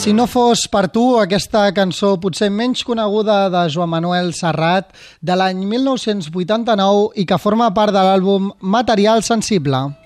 Si no fos per tu, aquesta cançó potser menys coneguda de Joan Manuel Serrat de l'any 1989 i que forma part de l'àlbum Material Sensible.